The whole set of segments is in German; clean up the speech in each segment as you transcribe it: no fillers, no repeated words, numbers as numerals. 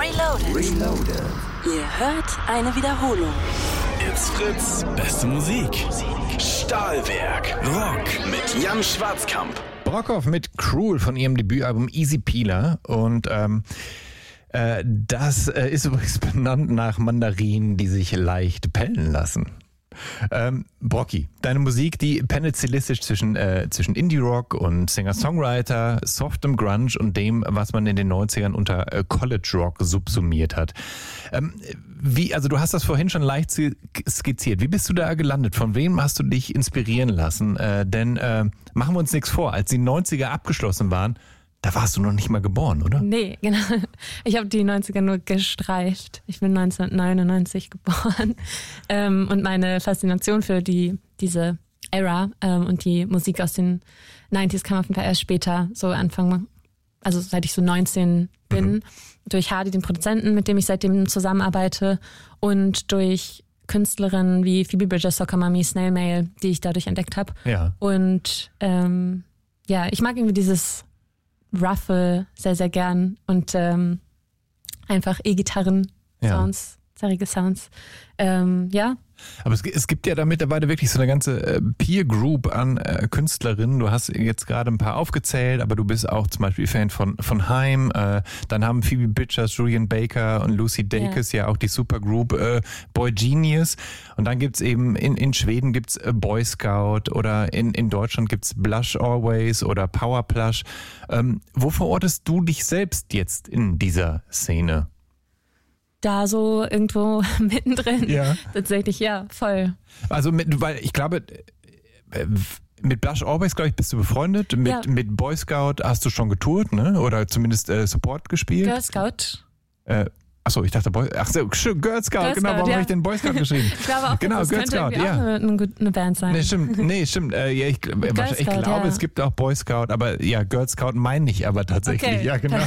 Reloaded. Ihr hört eine Wiederholung. It's Fritz, beste Musik. Stahlwerk, Rock mit Jan Schwarzkamp. Brockhoff mit Cruel von ihrem Debütalbum Easy Peeler. Und das ist übrigens benannt nach Mandarinen, die sich leicht pellen lassen. Brocky, deine Musik, die pendelt stilistisch zwischen Indie-Rock und Singer-Songwriter, softem Grunge und dem, was man in den 90ern unter College-Rock subsumiert hat. Also du hast das vorhin schon leicht skizziert. Wie bist du da gelandet? Von wem hast du dich inspirieren lassen? Denn machen wir uns nichts vor, als die 90er abgeschlossen waren, da warst du noch nicht mal geboren, oder? Nee, genau. Ich habe die 90er nur gestreift. Ich bin 1999 geboren. Und meine Faszination für diese Era und die Musik aus den 90s kam auf jeden Fall erst später, so Anfang, also seit ich so 19 bin, durch Hardy, den Produzenten, mit dem ich seitdem zusammenarbeite, und durch Künstlerinnen wie Phoebe Bridgers, Soccer Mommy, Snail Mail, die ich dadurch entdeckt habe. Ja. Und ich mag irgendwie dieses Ruffle sehr, sehr gern und einfach E-Gitarren-Sounds, zerrige Sounds. Aber es gibt ja da mittlerweile wirklich so eine ganze Peer Group an Künstlerinnen. Du hast jetzt gerade ein paar aufgezählt, aber du bist auch zum Beispiel Fan von Haim. Dann haben Phoebe Bridgers, Julian Baker und Lucy Dacus ja auch die Supergroup Boy Genius. Und dann gibt's eben in Schweden gibt's Boy Scout oder in Deutschland gibt's Blush Always oder Power Plush. Wo verortest du dich selbst jetzt in dieser Szene? Da so irgendwo mittendrin. Ja. Tatsächlich, ja, voll. Also weil ich glaube, mit Blush Always, glaube ich, bist du befreundet. Mit Boy Scout hast du schon getourt, ne? Oder zumindest Support gespielt. Girl Scout. Achso, ich dachte Girl Scout, Girl genau, Scout, warum habe ich denn Boy Scout geschrieben? Ich glaube auch, genau, das Girl könnte Scout, auch eine Band sein. Nee, stimmt. Ich glaube, es gibt auch Boy Scout, aber ja, Girl Scout meine ich aber tatsächlich. Okay. Ja, genau.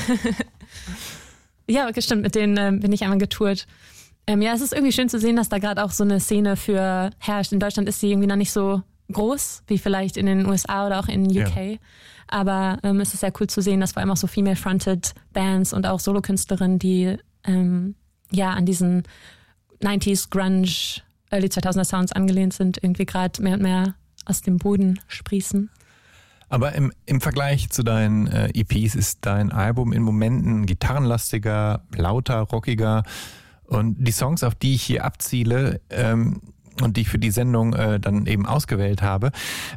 Ja, stimmt, mit denen bin ich einmal getourt. Es ist irgendwie schön zu sehen, dass da gerade auch so eine Szene für herrscht. In Deutschland ist sie irgendwie noch nicht so groß, wie vielleicht in den USA oder auch in UK. Ja. Aber es ist sehr cool zu sehen, dass vor allem auch so female-fronted Bands und auch Solokünstlerinnen, die an diesen 90s Grunge, Early 2000er Sounds angelehnt sind, irgendwie gerade mehr und mehr aus dem Boden sprießen. Aber im Vergleich zu deinen EPs ist dein Album in Momenten gitarrenlastiger, lauter, rockiger. Und die Songs, auf die ich hier abziele und die ich für die Sendung dann eben ausgewählt habe,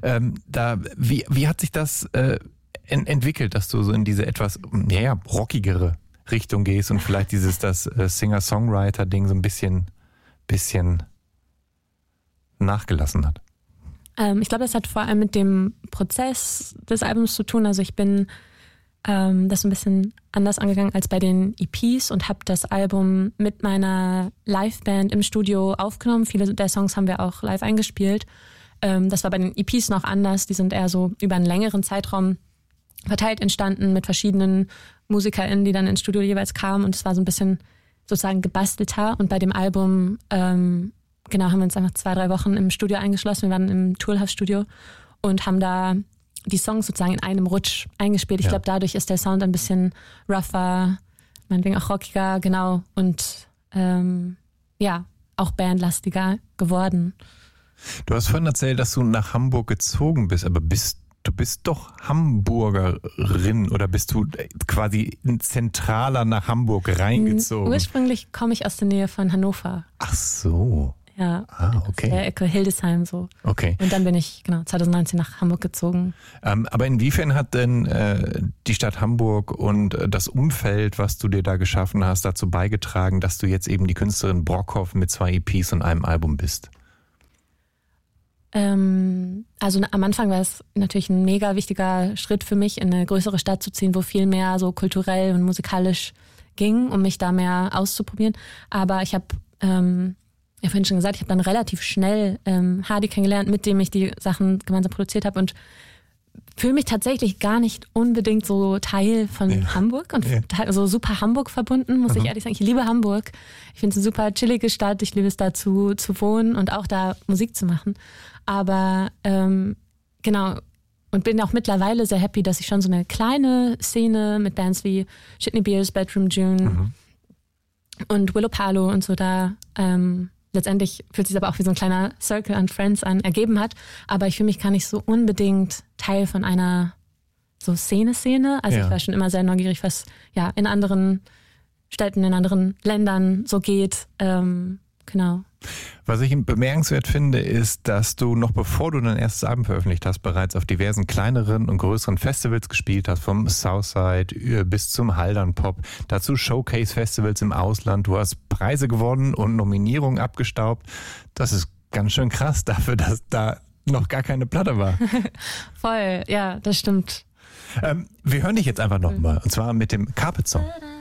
wie hat sich das entwickelt, dass du so in diese etwas rockigere Richtung gehst und vielleicht das Singer-Songwriter-Ding so ein bisschen nachgelassen hat? Ich glaube, das hat vor allem mit dem Prozess des Albums zu tun. Also ich bin das ein bisschen anders angegangen als bei den EPs und habe das Album mit meiner Liveband im Studio aufgenommen. Viele der Songs haben wir auch live eingespielt. Das war bei den EPs noch anders. Die sind eher so über einen längeren Zeitraum verteilt entstanden mit verschiedenen MusikerInnen, die dann ins Studio jeweils kamen. Und es war so ein bisschen sozusagen gebastelter. Und bei dem Album haben wir uns einfach 2-3 Wochen im Studio eingeschlossen. Wir waren im Toolhouse-Studio und haben da die Songs sozusagen in einem Rutsch eingespielt. Ich glaube, dadurch ist der Sound ein bisschen rougher, meinetwegen auch rockiger, genau. Und auch bandlastiger geworden. Du hast vorhin erzählt, dass du nach Hamburg gezogen bist, aber du bist doch Hamburgerin oder bist du quasi zentraler nach Hamburg reingezogen? Ursprünglich komme ich aus der Nähe von Hannover. Ach so. Ja, okay. Der Ecke Hildesheim so. Okay. Und dann bin ich 2019 nach Hamburg gezogen. Aber inwiefern hat denn die Stadt Hamburg und das Umfeld, was du dir da geschaffen hast, dazu beigetragen, dass du jetzt eben die Künstlerin Brockhoff mit 2 EPs und einem Album bist? Also am Anfang war es natürlich ein mega wichtiger Schritt für mich, in eine größere Stadt zu ziehen, wo viel mehr so kulturell und musikalisch ging, um mich da mehr auszuprobieren. Aber ich habe vorhin schon gesagt, ich habe dann relativ schnell Hardy kennengelernt, mit dem ich die Sachen gemeinsam produziert habe und fühle mich tatsächlich gar nicht unbedingt so Teil von Hamburg und so super Hamburg verbunden, muss ich ehrlich sagen. Ich liebe Hamburg. Ich finde es eine super chillige Stadt. Ich liebe es dazu zu wohnen und auch da Musik zu machen. Aber und bin auch mittlerweile sehr happy, dass ich schon so eine kleine Szene mit Bands wie Shitney Beers, Bedroom June, und Willow Palo und so da letztendlich fühlt sich aber auch wie so ein kleiner Circle an Friends an, ergeben hat. Aber ich fühle mich gar nicht so unbedingt Teil von einer so Szene. Also ich war schon immer sehr neugierig, was ja in anderen Städten, in anderen Ländern so geht. Genau. Was ich bemerkenswert finde, ist, dass du noch bevor du dein erstes Album veröffentlicht hast, bereits auf diversen kleineren und größeren Festivals gespielt hast, vom Southside bis zum Haldern Pop, dazu Showcase-Festivals im Ausland. Du hast Preise gewonnen und Nominierungen abgestaubt. Das ist ganz schön krass dafür, dass da noch gar keine Platte war. Voll, ja, das stimmt. Wir hören dich jetzt einfach nochmal, und zwar mit dem Carpet-Song.